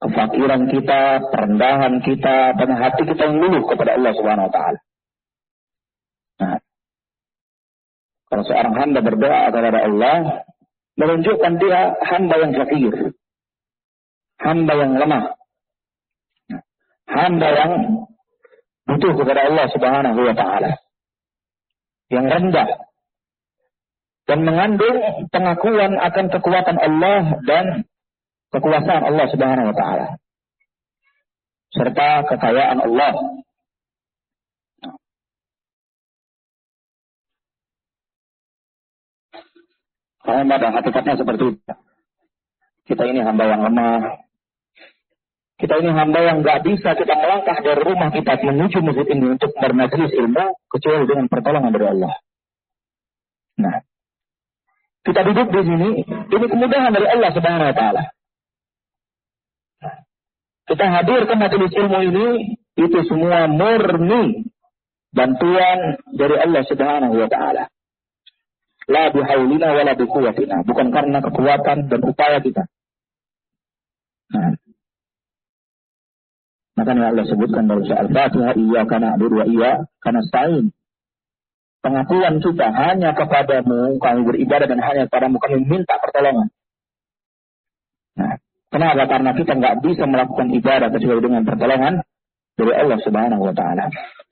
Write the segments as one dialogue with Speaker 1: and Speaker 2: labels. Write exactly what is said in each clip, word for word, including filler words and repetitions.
Speaker 1: kefakiran kita, perendahan kita, dan hati kita yang luluh kepada Allah Subhanahu wa taala. Nah, kalau seorang hamba berdoa kepada Allah, menunjukkan dia hamba yang fakir, hamba yang lemah, hamba yang butuh kepada Allah Subhanahu wa taala, yang rendah, dan mengandung pengakuan akan kekuatan Allah dan kekuasaan Allah Subhanahu wa taala serta kekayaan Allah. Karena pada hakikatnya seperti itu. Kita ini hamba yang lemah. Kita ini hamba yang nggak bisa kita melangkah dari rumah kita menuju masjid ini untuk bermajlis ilmu kecuali dengan pertolongan dari Allah. Nah, kita duduk di sini, ini kemudahan dari Allah Subhanahu wa taala. Kita hadir ke majelis ilmu ini, itu semua murni bantuan dari Allah Subhanahu wa taala. La bihaulina wala biquwwatina, bukan karena kekuatan dan upaya kita. Nah, makanya Allah sebutkan dalam surah Al-Fatihah, iyyaka na'budu wa iyyaka nasta'in. Pengakuan kita hanya kepadamu kami beribadah dan hanya kepadamu kami minta pertolongan. Nah, kenapa? Karena kita nggak bisa melakukan ibadah kecuali dengan pertolongan dari Allah Subhanahu wa taala.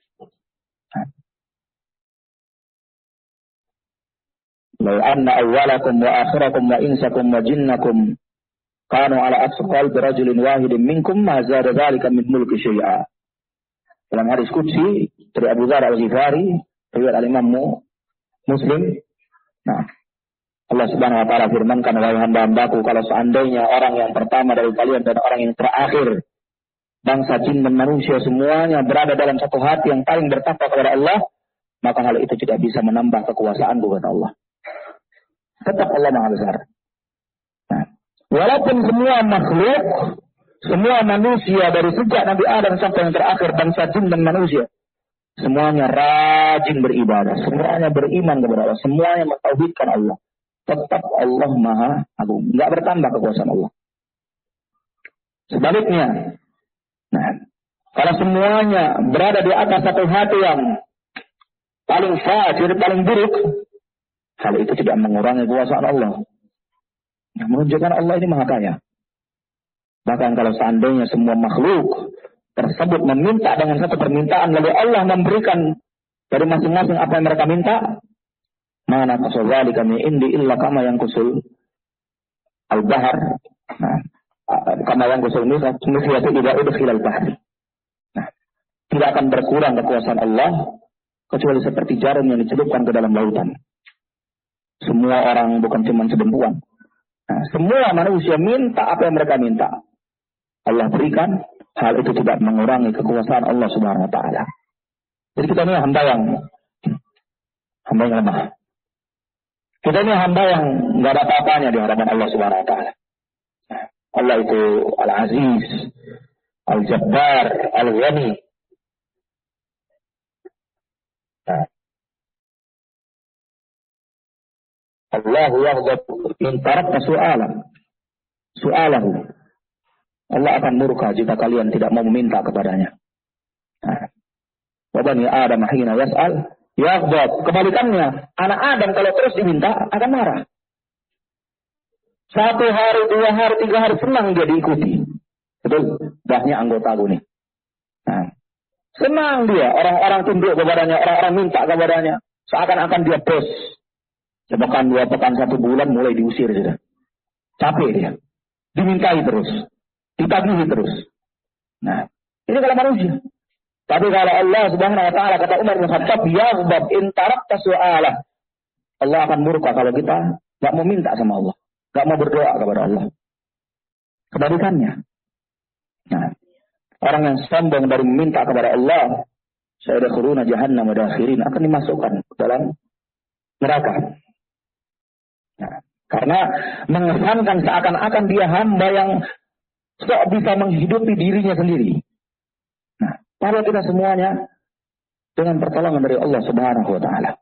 Speaker 1: Law anna awwalakum wa akhirakum wa insakum wa jinnakum kanu ala atqi qalbi rajulin wahidin minkum ma zada dzalika min mulki syai'a. Dalam hadis qudsi dari Abu Dzar Al-Ghifari, riwayat al-Imam Muslim. Nah, Allah Subhanahu wa taala firmankan, wahai hamba-hambaku, kalau seandainya orang yang pertama dari kalian dan orang yang terakhir, bangsa jin dan manusia semuanya berada dalam satu hati yang paling bertakwa kepada Allah, maka hal itu tidak bisa menambah kekuasaan kepada Allah. Tetap Allah Maha Besar. Nah, walaupun semua makhluk, semua manusia dari sejak Nabi Adam sampai yang terakhir, bangsa jin dan manusia, semuanya rajin beribadah, semuanya beriman kepada Allah, semuanya mentauhidkan Allah. Tetap Allah Maha Agung, nggak bertambah kekuasaan Allah. Sebaliknya, nah, kalau semuanya berada di atas satu hati yang paling fajir, paling buruk, hal itu tidak mengurangi kekuasaan Allah. Nah, menunjukkan Allah ini Maha Kaya. Bahkan kalau seandainya semua makhluk tersebut meminta dengan satu permintaan, lalu Allah memberikan dari masing-masing apa yang mereka minta, mana kasawali kami indi illa kama yang kusul al-bahar. Nah, kama yang kusul misyatu tidak udkhil al-bahar. Nah, tidak akan berkurang kekuasaan Allah kecuali seperti jarum yang dicelupkan ke dalam lautan. Semua orang bukan cuma sedempuan. Nah, semua manusia minta apa yang mereka minta, Allah berikan. Hal itu tidak mengurangi kekuasaan Allah Subhanahu wa taala. Jadi kita ini hamba yang hamba yang lemah. Kita ini hamba yang enggak ada apa-apanya di hadapan Allah Subhanahu wa taala. Allah itu Al-Aziz, Al-Jabbar, Al-Ghani. Nah, Allah yaghdab in tarakta su'alan. Su'alahu. Allah akan murka jika kalian tidak mau meminta kepadanya. Wa bani Adam hina yas'al yaghdab. Kebalikannya, anak Adam kalau terus diminta akan marah. Satu hari, dua hari, tiga hari senang dia diikuti. Betul? Banyak anggota gue nih. Nah, senang dia, orang-orang tunduk kepadanya, orang-orang minta kepadanya. Seakan-akan dia bos. Sepekan, dua pekan, satu bulan mulai diusir sudah. Capek dia. Dimintai terus. Ditagihi terus. Nah, ini kalau manusia. Tapi kalau Allah Subhanahu wa taala, kata Umar bin Khattab, yaghdab in tarakta su'alah. Allah akan murka kalau kita enggak mau minta sama Allah, enggak mau berdoa kepada Allah. Kebalikannya. Nah, orang yang sombong dari meminta kepada Allah, sayadkhuluna jahannam madakhirin, akan dimasukkan ke dalam neraka. Nah, karena mengesankan seakan-akan dia hamba yang sok bisa menghidupi dirinya sendiri. Nah, kalau kita semuanya dengan pertolongan dari Allah Subhanahu wa taala.